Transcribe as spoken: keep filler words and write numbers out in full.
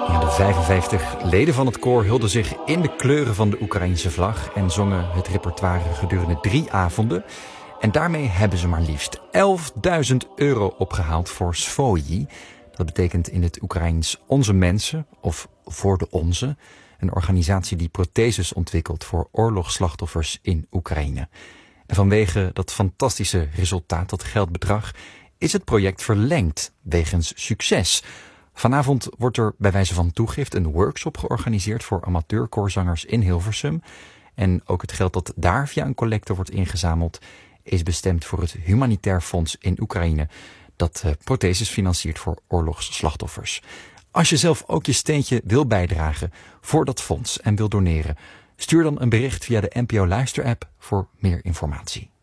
Ja, de vijfenvijftig leden van het koor hulden zich in de kleuren van de Oekraïnse vlag en zongen het repertoire gedurende drie avonden. En daarmee hebben ze maar liefst elfduizend euro opgehaald voor Svoji. Dat betekent in het Oekraïens Onze Mensen of Voor de Onze. Een organisatie die protheses ontwikkelt voor oorlogsslachtoffers in Oekraïne. En vanwege dat fantastische resultaat, dat geldbedrag, is het project verlengd wegens succes. Vanavond wordt er bij wijze van toegift een workshop georganiseerd voor amateurkoorzangers in Hilversum. En ook het geld dat daar via een collecte wordt ingezameld is bestemd voor het Humanitair Fonds in Oekraïne, dat uh, protheses financiert voor oorlogsslachtoffers. Als je zelf ook je steentje wil bijdragen voor dat fonds en wil doneren, stuur dan een bericht via de N P O Luister-app voor meer informatie.